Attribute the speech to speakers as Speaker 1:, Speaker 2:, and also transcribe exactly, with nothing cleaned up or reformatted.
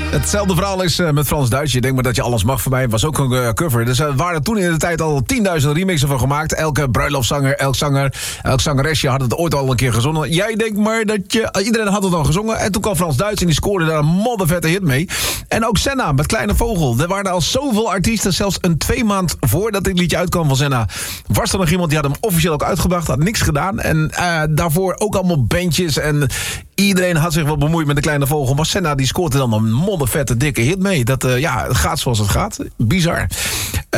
Speaker 1: Hetzelfde verhaal is uh, met Frans-Duits. Je denkt maar dat je alles mag voor mij. Was ook een uh, cover. Dus er uh, waren toen in de tijd al tienduizend remixen van gemaakt. Elke bruiloftzanger, elk zanger, elk zangeresje had het ooit al een keer gezongen. Jij denkt maar dat je... Uh, iedereen had het al gezongen. En toen kwam Frans-Duits en die scoorde daar een moddervette hit mee. En ook Senna met Kleine Vogel. Er waren al zoveel artiesten. Zelfs een twee maand voordat dit liedje uitkwam van Senna... was er nog iemand die had hem officieel ook uitgebracht. Had niks gedaan. En uh, daarvoor ook allemaal bandjes en... Iedereen had zich wel bemoeid met de Kleine Vogel. Maar Senna die scoort er dan een moddervette dikke hit mee. Dat uh, ja, het gaat zoals het gaat. Bizar.